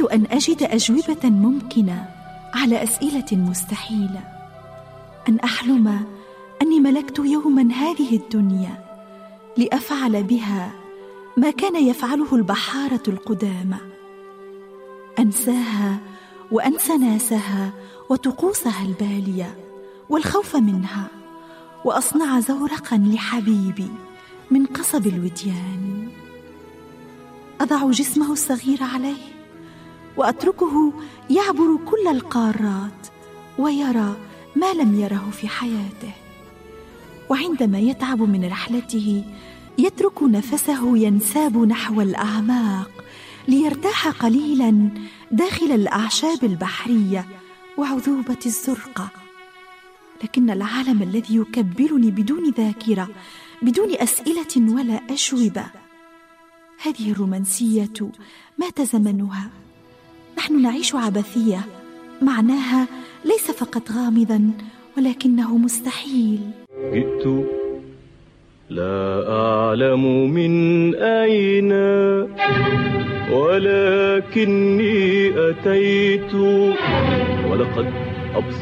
أن أجد أجوبة ممكنة على أسئلة مستحيلة، أن أحلم أني ملكت يوما هذه الدنيا لأفعل بها ما كان يفعله البحارة القدامى، أنساها وأنسى ناسها وطقوسها البالية والخوف منها، وأصنع زورقا لحبيبي من قصب الوديان، أضع جسمه الصغير عليه وأتركه يعبر كل القارات ويرى ما لم يره في حياته، وعندما يتعب من رحلته يترك نفسه ينساب نحو الأعماق ليرتاح قليلا داخل الأعشاب البحرية وعذوبة الزرقة. لكن العالم الذي يكبلني بدون ذاكرة، بدون أسئلة ولا أجوبة، هذه الرومانسية مات زمنها. نحن نعيش عبثية معناها ليس فقط غامضا ولكنه مستحيل. جئت لا أعلم من أين، ولكني أتيت ولقد